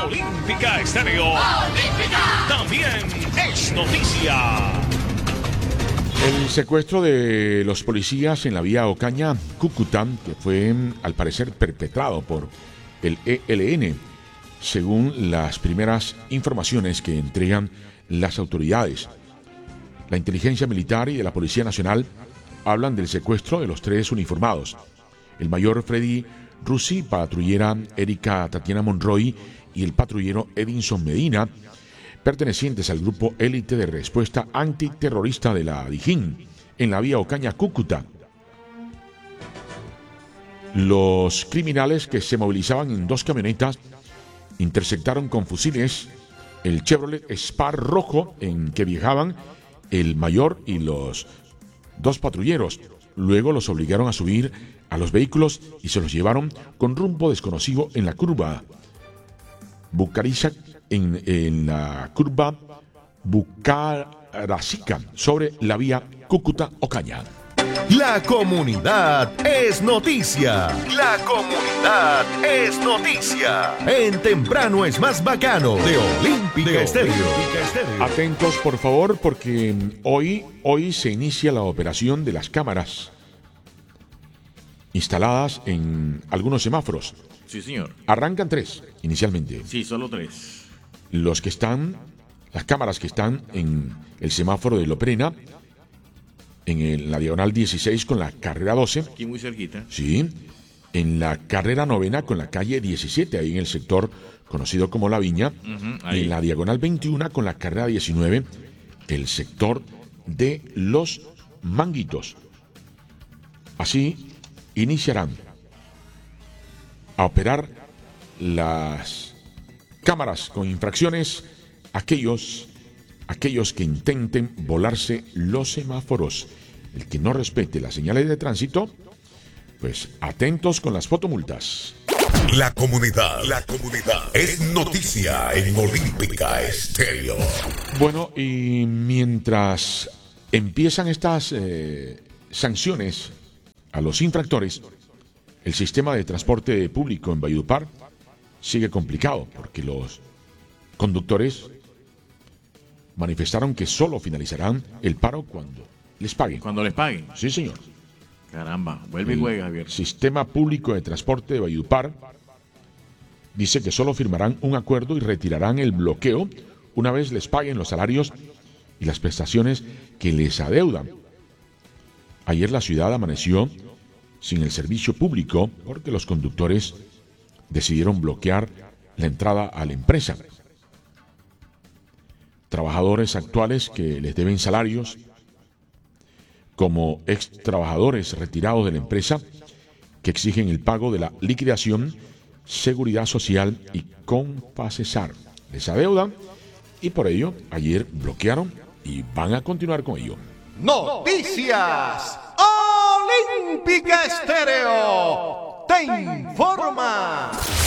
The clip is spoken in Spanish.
Olímpica Estéreo. También es noticia. El secuestro de los policías en la vía Ocaña-Cúcuta, que fue al parecer perpetrado por el ELN, según las primeras informaciones que entregan las autoridades. La inteligencia militar y de la Policía Nacional hablan del secuestro de los 3 uniformados: el mayor Freddy Rusi, patrullera Erika Tatiana Monroy y el patrullero Edinson Medina, pertenecientes al grupo élite de respuesta antiterrorista de la Dijín en la vía Ocaña-Cúcuta. Los criminales, que se movilizaban en 2 camionetas, interceptaron con fusiles el Chevrolet Spar rojo en que viajaban el mayor y los 2 patrulleros. Luego los obligaron a subir a los vehículos y se los llevaron con rumbo desconocido en la curva Bucarizac, en la curva Bucaracica, sobre la vía Cúcuta-Ocaña. La comunidad es noticia. La comunidad es noticia. En Temprano es más bacano de Olímpica Estéreo. Atentos, por favor, porque hoy se inicia la operación de las cámaras instaladas en algunos semáforos. Sí, señor. Arrancan 3 inicialmente. Sí, solo 3. Las cámaras que están en el semáforo de Loprena, en la diagonal 16 con la carrera 12. Aquí muy cerquita. Sí. En la carrera 9 con la calle 17, ahí en el sector conocido como La Viña. Y en la diagonal 21 con la carrera 19, el sector de Los Manguitos. Así iniciarán a operar las cámaras con infracciones aquellos que intenten volarse los semáforos. El que no respete las señales de tránsito, pues atentos con las fotomultas. La comunidad es noticia en Olímpica Estéreo. Bueno, y mientras empiezan estas sanciones a los infractores, el sistema de transporte público en Valledupar sigue complicado, porque los conductores manifestaron que solo finalizarán el paro cuando les paguen. Cuando les paguen. Sí, señor. Caramba, vuelve y juega, Javier. El sistema público de transporte de Valledupar dice que solo firmarán un acuerdo y retirarán el bloqueo una vez les paguen los salarios y las prestaciones que les adeudan. Ayer la ciudad amaneció sin el servicio público porque los conductores decidieron bloquear la entrada a la empresa. Trabajadores actuales que les deben salarios, como ex trabajadores retirados de la empresa, que exigen el pago de la liquidación, seguridad social y Compasesar. Les adeudan y por ello ayer bloquearon y van a continuar con ello. Noticias Olímpica Estéreo te informa.